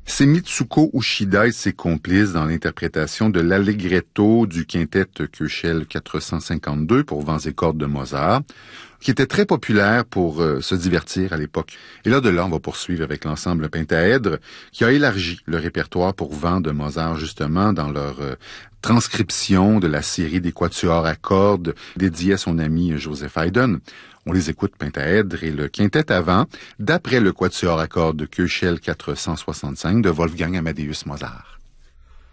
C'est Mitsuko Uchida et ses complices dans l'interprétation de l'allegretto du quintet Köchel 452 pour vents et cordes de Mozart, qui était très populaire pour se divertir à l'époque. Et là, on va poursuivre avec l'ensemble Pentaèdre, qui a élargi le répertoire pour vents de Mozart, justement, dans leur transcription de la série des quatuors à cordes dédiée à son ami Joseph Haydn. On les écoute, Pentaèdre et le quintet à vent, d'après le quatuor à cordes de Köchel 465 de Wolfgang Amadeus Mozart.